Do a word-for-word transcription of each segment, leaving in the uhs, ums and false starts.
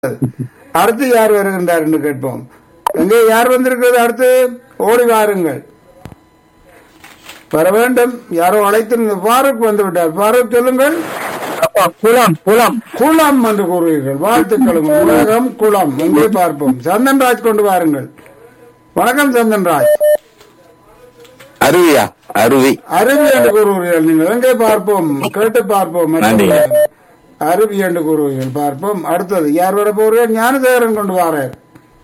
அடுத்து யார் வருகின்றார் என்று கேட்போம். எங்கே யார் வந்திருக்கிறது? அடுத்து ஓடி வாருங்கள், வர வேண்டும். யாரோ அழைத்திருந்த ஃபாரூக் வந்து விட்டார். ஃபாரூக் சொல்லுங்கள். குளம் குளம் குளம் என்று கூறுவீர்கள். வாழ்த்துக்களும். உலகம் குளம். எங்கே பார்ப்போம். சந்தன்ராஜ் கொண்டு வாருங்கள். வணக்கம் சந்தன்ராஜ். அருவியா? அருவி அருவி என்று கூறுவீர்கள். நீங்கள் எங்கே பார்ப்போம், கேட்டு பார்ப்போம். அருவி என்று கூறுவீர்கள். பார்ப்போம். அடுத்தது யார் வர போகிறீர்கள்? ஞானதேகரன் கொண்டு வாரார்.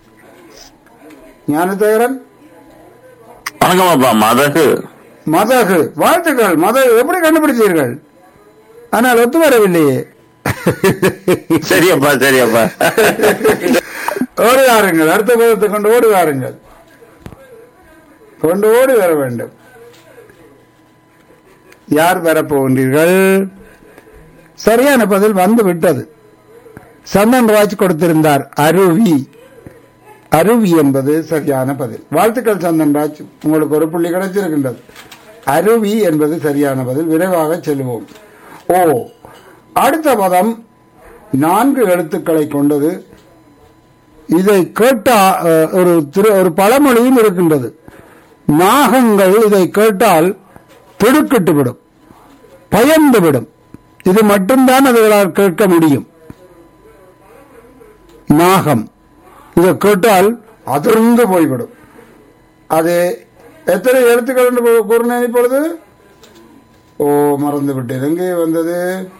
ஞானதேகரன். வணக்கம் அப்பா. மதகு மதகு. வாழ்த்துக்கள். மதகு எப்படி கண்டுபிடிச்சீர்கள்? ஆனால் ஒத்து வரவில்லையே. சரியப்பா சரியப்பா. ஓடி வாருங்கள். அடுத்த பதத்தை கொண்டு ஓடி வாருங்கள். கொண்டு ஓடி வர வேண்டும். யார் வரப்போகின்றீர்கள்? சரியான பதில் வந்து விட்டது. சந்தன் ராஜ் கொடுத்திருந்தார் அருவி. அருவி என்பது சரியான பதில். வாழ்த்துக்கள் சந்தன் ராஜ், உங்களுக்கு ஒரு புள்ளி கிடைச்சிருக்கின்றது. அருவி என்பது சரியான பதில். விரைவாக செல்வோம். ஓ, அடுத்த பதம் நான்கு எழுத்துக்களை கொண்டது. இதை கேட்டா ஒரு திரு ஒரு பழமொழியும் இருக்கின்றது. நாகங்கள் இதை கேட்டால் திடுக்கிட்டு விடும், பயந்து விடும். இது மட்டும்தான் அதுகளால் கேட்க முடியும். நாகம் இதை கேட்டால் அதிர்ந்து போய்விடும். அது எத்தனை எழுத்துக்கள் என்று கூறினேன் இப்பொழுது? ஓ, மறந்து விட்டேன். எங்கே வந்தது?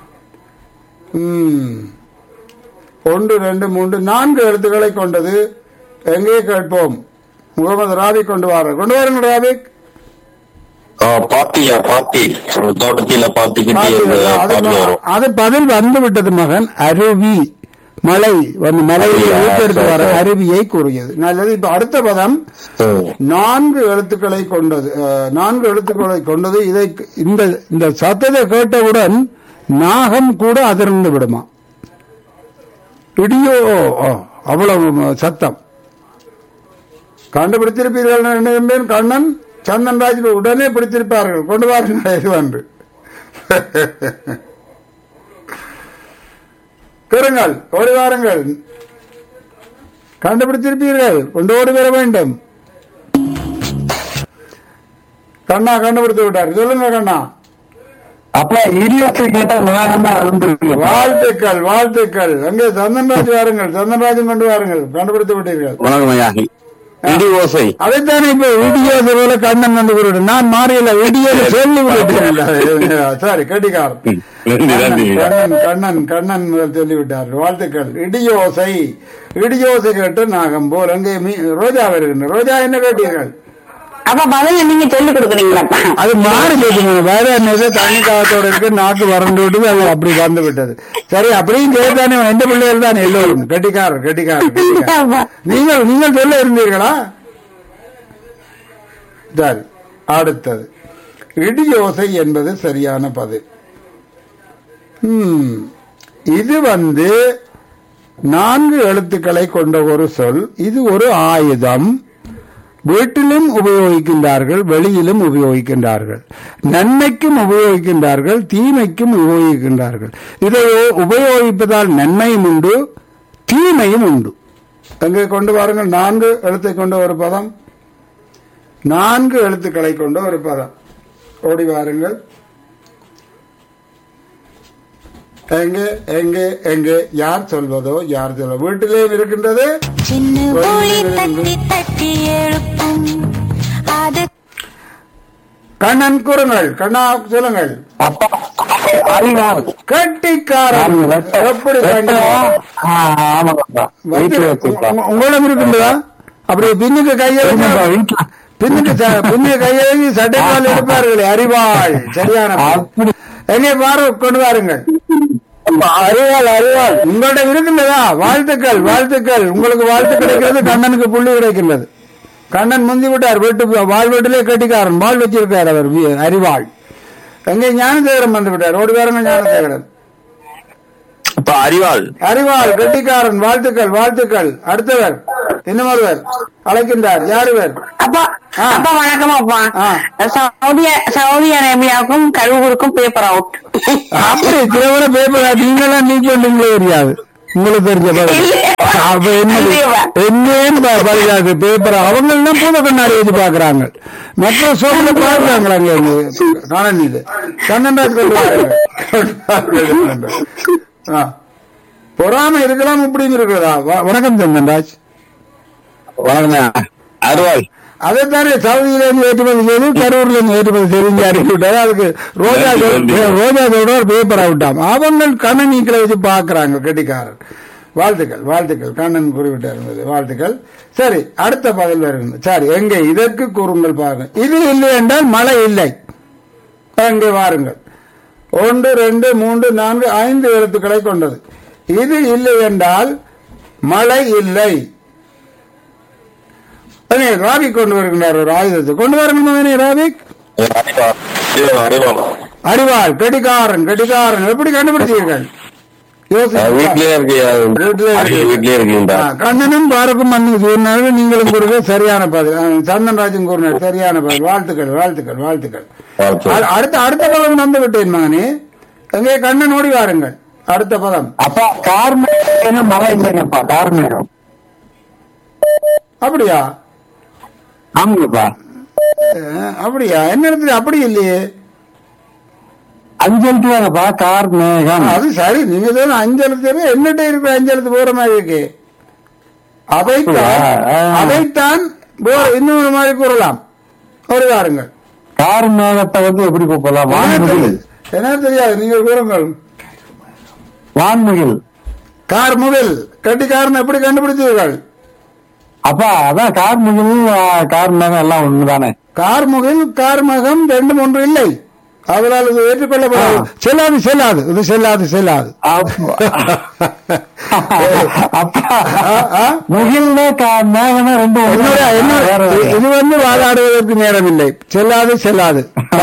உம் ஒன்று ரெண்டு மூன்று நான்கு எழுத்துக்களை கொண்டது. எங்கே கேட்போம்? முகமது ராபிக் கொண்டு வார கொண்டு வாருங்கள் ராபிக். பாத்தியா? பாத்தி தோட்டத்தில அது பதில் வந்து விட்டது மகன். அருவி, மலை வந்து மலையை ஊட்டெடுத்து வர அருவியை கூறியது. நல்லது. இப்ப அடுத்த பதம் நான்கு எழுத்துக்களை கொண்டது. நான்கு எழுத்துக்களை கொண்டது. இதை இந்த இந்த சத்தத்தை கேட்டவுடன் நாகம் கூட அதிர்ந்து விடுமா? இடியோ, அவ்வளவு சத்தம். கண்டுபிடித்திருப்பீர்கள். கண்ணன் சந்தன் ராஜ் உடனே பிடித்திருப்பார்கள். கொண்டு வாருங்கள் என்று கேளுங்கள். ஓடி வாருங்கள். கண்டுபிடித்திருப்பீர்கள். கொண்டு ஓடி வர வேண்டும். கண்ணா கண்டுபிடித்து விட்டார். சொல்லுங்க கண்ணா. அப்ப இடியோசை கேட்டா வாழ்த்துக்கள் வாழ்த்துக்கள். அங்கே சந்தன்ராஜ் வாருங்கள். சந்தன்ராஜும் கொண்டு வாருங்கள். கண்டுபிடித்து விட்டீர்கள். இடியோசை அதைத்தானே இப்ப இடியோசை போல கண்ணன் வந்து விடு. நான் மாறியில இடியோடு சொல்லி விட்டேன். சாரி, கட்டிக்காரன் கண்ணன் கண்ணன் கண்ணன் சொல்லிவிட்டார். வாழ்த்துக்கள். இடியோசை. இடியோசை கேட்டு நாகம் போல். அங்கே ரோஜா வருகின்ற. ரோஜா என்ன கேட்டீர்கள்? அப்ப பதில நீங்க சொல்லி கொடுக்குறீங்களா? அது மாறி போயிட்டு வேற என்ன தண்ணி காலத்தோட இருக்கு. நாக்கு வறண்டு விட்டது. அது அப்படி வந்து விட்டது. சரி, அப்படியும் கேட்டானே. எந்த பிள்ளைகள் தான் எல்லோரும் கெட்டிக்காரர் கெட்டிக்காரர். நீங்கள் நீங்கள் சொல்ல இருந்தீர்களா? சரி, அடுத்தது இடியோசை என்பது சரியான பதில். உம் இது வந்து நான்கு எழுத்துக்களை கொண்ட ஒரு சொல். இது ஒரு ஆயுதம். வீட்டிலும் உபயோகிக்கின்றார்கள், வெளியிலும் உபயோகிக்கின்றார்கள். நன்மைக்கும் உபயோகிக்கின்றார்கள், தீமைக்கும் உபயோகிக்கின்றார்கள். இதை உபயோகிப்பதால் நன்மையும் உண்டு, தீமையும் உண்டு. அங்கே கொண்டு வாருங்கள். நான்கு எழுத்தை கொண்ட ஒரு பதம். நான்கு எழுத்துக்களை கொண்ட ஒரு பதம். ஓடி வாருங்கள். எங்கே எங்கே எங்கே? யார் சொல்வதோ யார் சொல்வதோ? வீட்டிலே இருக்கின்றது. கண்ணன் கூறுங்கள். கண்ணா சொல்லுங்கள். கட்டிக்காரன். எப்படி உங்களிடம் இருக்கின்றதா? அப்படி பின்னுக்கு கையை பின்னுக்கு பின்னுக்கு கையை சட்டைக்கால் எடுப்பார்களே, அறிவாள். சரியான. எங்கே பாரு கொண்டு வாருங்கள். அறிவாள் அறிவாள் உங்களிடம் இருக்கின்றதா? வாழ்த்துக்கள் வாழ்த்துக்கள். உங்களுக்கு வாழ்த்து கிடைக்கிறது. கண்ணனுக்கு புள்ளி கிடைக்கின்றது. கண்ணன் முந்தி விட்டார். வீட்டு வாழ் வீட்டிலே கட்டிக்காரன். வாழ் வச்சிருக்கார் அவர். அறிவாள். எங்கே ஞானசேகரன் வந்து விட்டார். ஓடி வாருங்க ஞானசேகரன். அறிவாள் அறிவாள் கட்டிக்காரன். வாழ்த்துக்கள் வாழ்த்துக்கள். அடுத்தவர் இன்னும் ஒருவர் அழைக்கின்றார். யாருவர்? அப்பா அப்பா வணக்கம் அப்பா. Saudi Saudi அரேபியாவுக்கும் கருவூருக்கும் paper out. அப்படி சிலவர பேப்பர் நீங்களாம் நீ சொல்லுங்களே தெரியாது. உங்களுக்கு தெரிஞ்ச பதில் அப்ப என்னது என்னன்னு பதிலாது பேப்பர் அவங்க எல்லாம் பூத கண்ணாடி வச்சு பாக்குறாங்க மற்ற சோழ பாக்குறாங்களா அங்க காணல் இது சந்தன்ராஜ் கொண்டு வாருங்க. ஆ, பொறாம இருக்கலாம் இப்படின்னு இருக்கிறதா? வ- வணக்கம் சந்தன்ராஜ். வணக்கம் அருவாள். அதைத்தானே சவுதியில இருந்து ஏற்றுமதி செய்து கரூர்ல இருந்து ஏற்றுமதி செய்து அனுப்பிவிட்டாரு. அதுக்கு ரோஜா ரோஜாதோட ஒரு பேப்பர் அவுட்டாம். அவங்க கண்ணனீக்களை வச்சு பாக்குறாங்க கெட்டிக்காரர். வாழ்த்துக்கள் வாழ்த்துக்கள். கண்ணன் குறிப்பிட்ட இருந்தது வாழ்த்துக்கள். சரி, அடுத்த பதில் வருகிறது. சரி, எங்கே இதற்கு கூறுங்கள் பாருங்க. இது இல்லை என்றால் மழை இல்லை. அங்கே வாருங்கள். ஒன்று ரெண்டு மூன்று நான்கு ஐந்து எழுத்துக்களை கொண்டது. இது இல்லை என்றால் மழை இல்லை. அதே ராபிக் கொண்டு வருகின்றார் ஒரு ஆயுதத்தை. கொண்டு வரணும் ராபிக். அறிவாள் கெடிகாரன் கெடிகாரன் எப்படி கண்டுபிடிச்சீர்கள்? வீட்லயே இருக்கீங்களா? கண்ணனும் பாருக்கும் மண்ணுக்கு சொன்னார்கள். நீங்களும் கூறுக சரியான பதில். சந்தன்ராஜும் கூறினார் சரியான பதில். வாழ்த்துக்கள் வாழ்த்துக்கள் வாழ்த்துக்கள். அ- அடுத்த அடுத்த பதம் வந்து விட்டேன் மகனே. எங்கே கண்ணன் ஓடி வாருங்கள். அடுத்த பதம். அப்பா கார்மேகம் மழை இல்லைங்கப்பா. கார்மேகம். அப்படியா? ஆமாங்கப்பா. அஹ், அப்படியா? என்ன இடத்துல அப்படி இல்லையே. அஞ்சலுக்கு தானப்பா கார்மேகம். அது சரி, நீங்க சொன்ன அஞ்சலுக்கு என்னட்ட இருக்கிற அஞ்சலுக்கு போற மாதிரி இருக்கு. அதைத்தான் அதைத்தான் வேற இன்னொரு மாதிரி கூறலாம். ஒரு வாருங்கள். கார்மேகத்தை வந்து எப்படி கூப்பிடலாம்? வான்முகில். என்ன தெரியாது, நீங்கள் கூறுங்கள். வான்முகில். கார்முகில் கட்டிக்காரன் எப்படி கண்டுபிடித்தீர்கள்? அப்பா அதான் கார்முகில் கார்மேகம் எல்லாம் ஒண்ணுதானே. கார்முகில் கார்மகம் ரெண்டும் ஒன்று இல்லை. அதனால் இது ஏற்றுக்கொள்ளப்படாது. செல்லாது செல்லாது இது செல்லாது செல்லாது. முகில் மேகம் ரெண்டு என்னோட என்ன இது வந்து வாதாடுவதற்கு நேரம் இல்லை. செல்லாது செல்லாது.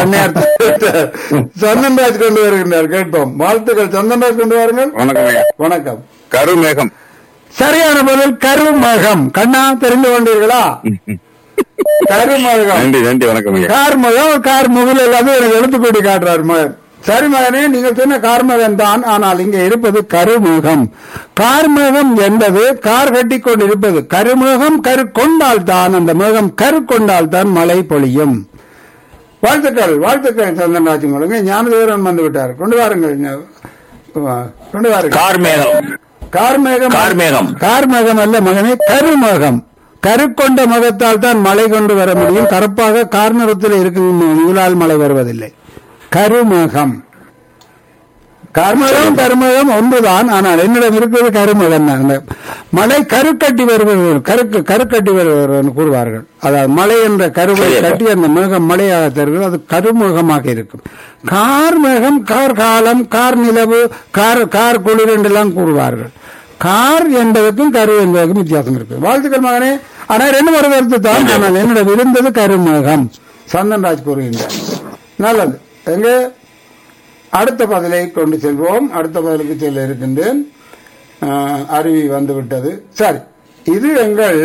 சந்தன்ராஜ் கொண்டு வருகின்றார். கேட்போம். வாழ்த்துக்கள் சந்தன்ராஜ் கொண்டு வாருங்கள். வணக்கம். வணக்கம். கருமேகம். சரியான பதில் கருமகம். கண்ணா தெரிந்து கொண்டீர்களா? கருமகம். நன்றி நன்றி. வணக்கம். கார்மகம் கார்முகில் எல்லாமே எனக்கு எழுத்துக்கூட்டி காட்டுறார் மகன். சரி மகனே, நீங்கள் சொன்ன கார்மகம் தான். ஆனால் இங்கே இருப்பது கருமேகம். கார்மேகம் என்பது கார் கட்டி கொண்டு இருப்பது. கருமேகம் கரு கொண்டால் தான் அந்த மேகம் கரு கொண்டால் தான் மழை பொழியும். வாழ்த்துக்கள் வாழ்த்துக்கள் சந்தன்ராஜ். உங்களுக்கு ஞானதேவரன் வந்து விட்டார். கொண்டு வாருங்கள். கொண்டு வாருங்கள். கார்மேகம். கார்மேகம் கார்மேகம். கார்மேகம் அல்ல மகனே, கருமேகம். கருக்கொண்ட முகத்தால் தான் மழை கொண்டு வர முடியும். கருப்பாக கார் நிறத்தில் இருக்கும் நூலால் மழை வருவதில்லை. கருமேகம். கருமேகம் கருமேகம் ஒன்றுதான். ஆனால் என்னிடம் இருக்கிறது கருமேகம் தான். மழை கருக்கட்டி வருவது கருக்கு கருக்கட்டி வருவது கூறுவார்கள். அதாவது மழை என்ற கருவை கட்டி அந்த மேகம் மழையாக தருகிறது. அது கருமேகமாக இருக்கும். கார் மேகம் கார் காலம் கார் நிலவு கார் கார் குளிர் என்றெல்லாம் கூறுவார்கள். கார் என்பதற்கும் கரு என்பதற்கும் வித்தியாசம் இருக்கு. வாழ்த்துக்கள் மகனே. ஆனால் ரெண்டு ஒரு கருத்து தான். ஆனால் என்னிடம் இருந்தது கருமேகம். சந்தன்ராஜ் கூறுகின்றார். நல்லது. எங்க அடுத்த பதிலை கொண்டு செல்வோம். அடுத்த பதிலுக்கு செல்ல இருக்கின்றேன். அருவி வந்துவிட்டது. சரி, இது எங்கள்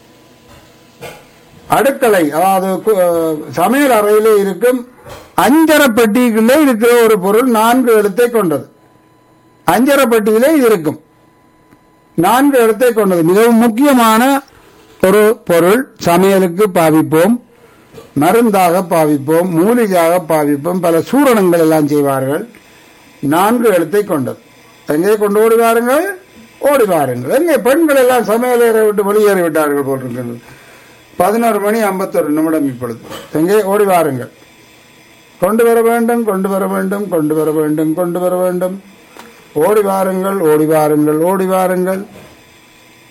அடுக்களை, அதாவது சமையல் அறையிலே இருக்கும் அஞ்சரப்பட்டிக்குள்ளே இருக்கிற ஒரு பொருள். நான்கு எழுத்தை கொண்டது. அஞ்சரப்பட்டியிலே இருக்கும் நான்கு எழுத்தை கொண்டது. மிகவும் முக்கியமான ஒரு பொருள். சமையலுக்கு பாவிப்போம், மருந்தாக பாவிப்போம், மூலிகையாக பாவிப்போம், பல சூரணங்கள் எல்லாம் செய்வார்கள். நான்கு எழுத்தை கொண்டது. எங்கே கொண்டு ஓடி வாருங்கள், ஓடி வாருங்கள். எங்கே பெண்கள் எல்லாம் சமையலறை விட்டு வெளியேறி விட்டார்கள் போட்டிருக்கிறது. பதினோரு மணி ஐம்பத்தொரு நிமிடம் இப்பொழுது. எங்கே ஓடி வாருங்கள். கொண்டு வர வேண்டும் கொண்டு வர வேண்டும் கொண்டு வர வேண்டும் கொண்டு வர வேண்டும். ஓடி வாருங்கள் ஓடி வாருங்கள் ஓடி வாருங்கள்.